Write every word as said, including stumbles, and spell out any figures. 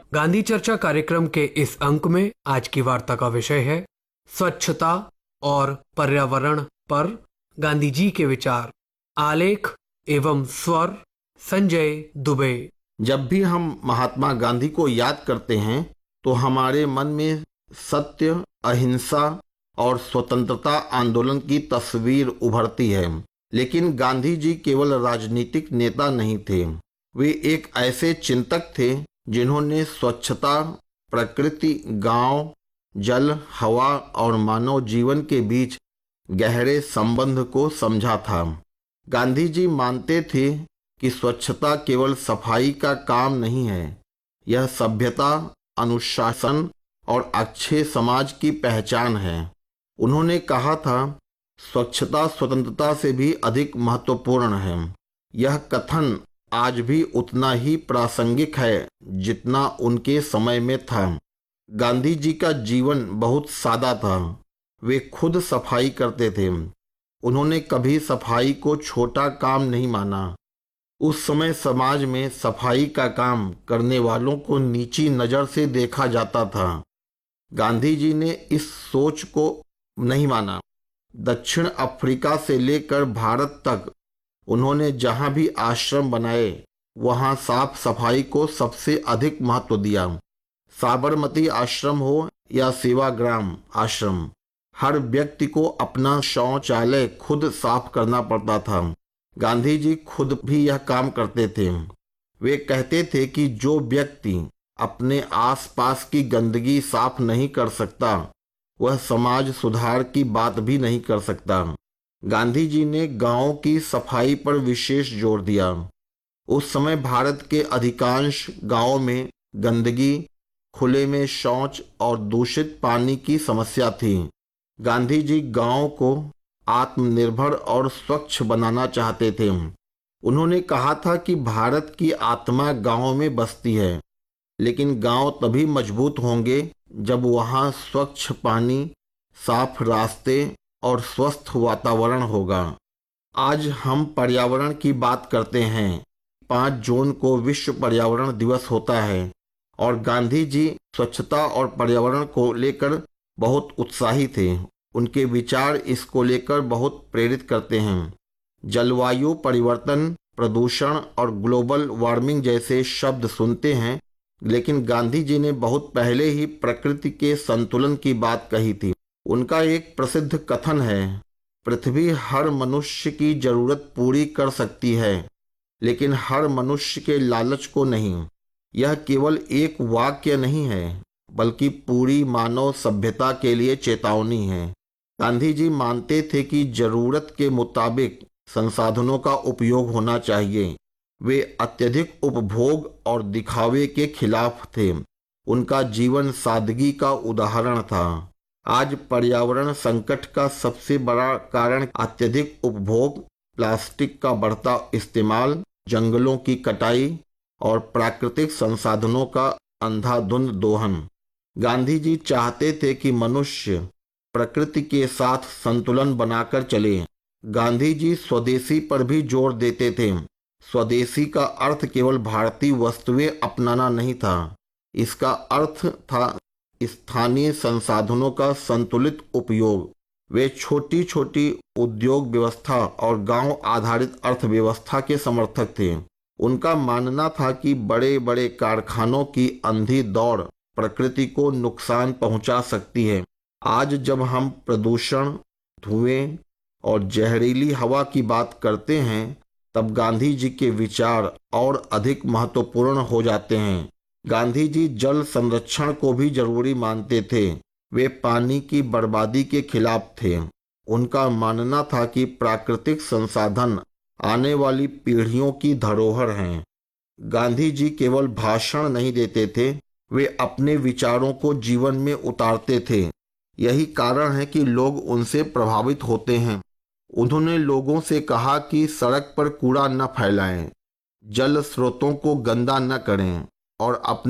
गांधी चर्चा कार्यक्रम के इस अंक में आज की वार्ता का विषय है स्वच्छता और पर्यावरण पर गांधी जी के विचार। आलेख एवं स्वर संजय दुबे। जब भी हम महात्मा गांधी को याद करते हैं तो हमारे मन में सत्य, अहिंसा और स्वतंत्रता आंदोलन की तस्वीर उभरती है। लेकिन गांधी जी केवल राजनीतिक नेता नहीं थे, वे एक ऐसे चिंतक थे जिन्होंने स्वच्छता, प्रकृति, गांव, जल, हवा और मानव जीवन के बीच गहरे संबंध को समझा था। गांधी जी मानते थे कि स्वच्छता केवल सफाई का काम नहीं है, यह सभ्यता, अनुशासन और अच्छे समाज की पहचान है। उन्होंने कहा था, स्वच्छता स्वतंत्रता से भी अधिक महत्वपूर्ण है। यह कथन आज भी उतना ही प्रासंगिक है जितना उनके समय में था। गांधी जी का जीवन बहुत सादा था। वे खुद सफाई करते थे। उन्होंने कभी सफाई को छोटा काम नहीं माना। उस समय समाज में सफाई का काम करने वालों को नीची नज़र से देखा जाता था। गांधी जी ने इस सोच को नहीं माना। दक्षिण अफ्रीका से लेकर भारत तक उन्होंने जहां भी आश्रम बनाए वहां साफ सफाई को सबसे अधिक महत्व दिया। साबरमती आश्रम हो या सेवाग्राम आश्रम, हर व्यक्ति को अपना शौचालय खुद साफ करना पड़ता था। गांधी जी खुद भी यह काम करते थे। वे कहते थे कि जो व्यक्ति अपने आसपास की गंदगी साफ नहीं कर सकता वह समाज सुधार की बात भी नहीं कर सकता। गांधी जी ने गांवों की सफाई पर विशेष जोर दिया। उस समय भारत के अधिकांश गांवों में गंदगी, खुले में शौच और दूषित पानी की समस्या थी। गांधी जी गांवों को आत्मनिर्भर और स्वच्छ बनाना चाहते थे। उन्होंने कहा था कि भारत की आत्मा गांवों में बसती है, लेकिन गांव तभी मजबूत होंगे जब वहां स्वच्छ पानी, साफ रास्ते और स्वस्थ वातावरण होगा। आज हम पर्यावरण की बात करते हैं। पाँच जून को विश्व पर्यावरण दिवस होता है और गांधी जी स्वच्छता और पर्यावरण को लेकर बहुत उत्साही थे। उनके विचार इसको लेकर बहुत प्रेरित करते हैं। जलवायु परिवर्तन, प्रदूषण और ग्लोबल वार्मिंग जैसे शब्द सुनते हैं, लेकिन गांधी जी ने बहुत पहले ही प्रकृति के संतुलन की बात कही थी। उनका एक प्रसिद्ध कथन है, पृथ्वी हर मनुष्य की जरूरत पूरी कर सकती है, लेकिन हर मनुष्य के लालच को नहीं। यह केवल एक वाक्य नहीं है, बल्कि पूरी मानव सभ्यता के लिए चेतावनी है। गांधी जी मानते थे कि जरूरत के मुताबिक संसाधनों का उपयोग होना चाहिए। वे अत्यधिक उपभोग और दिखावे के खिलाफ थे। उनका जीवन सादगी का उदाहरण था। आज पर्यावरण संकट का सबसे बड़ा कारण अत्यधिक उपभोग, प्लास्टिक का बढ़ता इस्तेमाल, जंगलों की कटाई और प्राकृतिक संसाधनों का अंधाधुंध दोहन। गांधी जी चाहते थे कि मनुष्य प्रकृति के साथ संतुलन बनाकर चले। गांधी जी स्वदेशी पर भी जोर देते थे। स्वदेशी का अर्थ केवल भारतीय वस्तुएं अपनाना नहीं था, इसका अर्थ था स्थानीय संसाधनों का संतुलित उपयोग। वे छोटी छोटी उद्योग व्यवस्था और गांव आधारित अर्थव्यवस्था के समर्थक थे। उनका मानना था कि बड़े बड़े कारखानों की अंधी दौड़ प्रकृति को नुकसान पहुंचा सकती है। आज जब हम प्रदूषण, धुएं और जहरीली हवा की बात करते हैं, तब गांधी जी के विचार और अधिक महत्वपूर्ण हो जाते हैं। गांधी जी जल संरक्षण को भी जरूरी मानते थे। वे पानी की बर्बादी के खिलाफ थे। उनका मानना था कि प्राकृतिक संसाधन आने वाली पीढ़ियों की धरोहर हैं। गांधी जी केवल भाषण नहीं देते थे, वे अपने विचारों को जीवन में उतारते थे। यही कारण है कि लोग उनसे प्रभावित होते हैं। उन्होंने लोगों से कहा कि सड़क पर कूड़ा न फैलाएं, जल स्रोतों को गंदा न करें और अपने